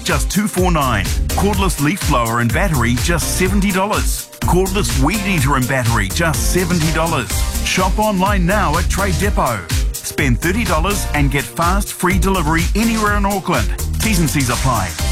just $249. Cordless leaf blower and battery, just $70. Cordless weed eater and battery, just $70. Shop online now at Trade Depot. Spend $30 and get fast, free delivery anywhere in Auckland. T's and C's apply.